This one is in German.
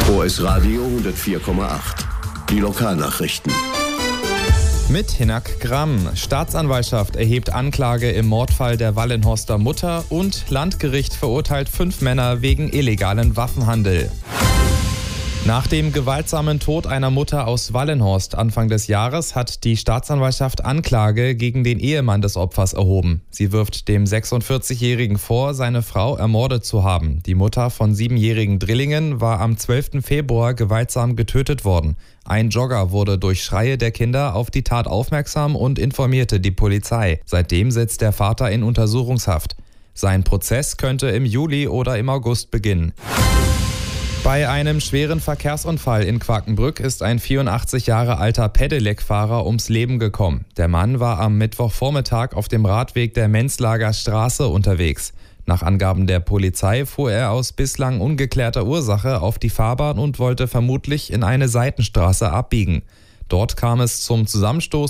OS Radio 104,8. Die Lokalnachrichten. Mit Hinak Gramm. Staatsanwaltschaft erhebt Anklage im Mordfall der Wallenhorster Mutter und Landgericht verurteilt 5 Männer wegen illegalen Waffenhandel. Nach dem gewaltsamen Tod einer Mutter aus Wallenhorst Anfang des Jahres hat die Staatsanwaltschaft Anklage gegen den Ehemann des Opfers erhoben. Sie wirft dem 46-Jährigen vor, seine Frau ermordet zu haben. Die Mutter von 7-jährigen Drillingen war am 12. Februar gewaltsam getötet worden. Ein Jogger wurde durch Schreie der Kinder auf die Tat aufmerksam und informierte die Polizei. Seitdem sitzt der Vater in Untersuchungshaft. Sein Prozess könnte im Juli oder im August beginnen. Bei einem schweren Verkehrsunfall in Quakenbrück ist ein 84 Jahre alter Pedelec-Fahrer ums Leben gekommen. Der Mann war am Mittwochvormittag auf dem Radweg der Menzlager Straße unterwegs. Nach Angaben der Polizei fuhr er aus bislang ungeklärter Ursache auf die Fahrbahn und wollte vermutlich in eine Seitenstraße abbiegen. Dort kam es zum Zusammenstoß